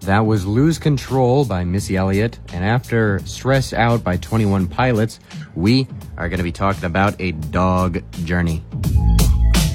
That was Lose Control by Missy Elliott. And after Stress Out by 21 Pilots, we are going to be talking about A Dog Journey.